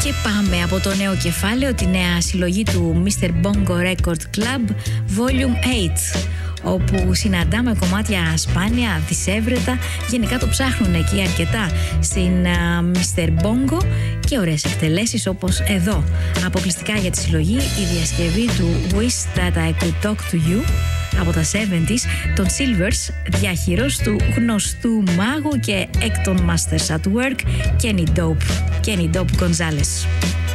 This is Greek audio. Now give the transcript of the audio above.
Και πάμε από το νέο κεφάλαιο, τη νέα συλλογή του Mr. Bongo Record Club Volume 8, όπου συναντάμε κομμάτια σπάνια, δισεύρετα, γενικά το ψάχνουν εκεί αρκετά στην Mr. Bongo, και ωραίες εκτελέσεις όπως εδώ. Αποκλειστικά για τη συλλογή η διασκευή του Wish That I Could Talk To You από τα 70s, των Silvers, διαχειρός του γνωστού μάγου και έκτον Masters at Work, Kenny Dope Gonzalez.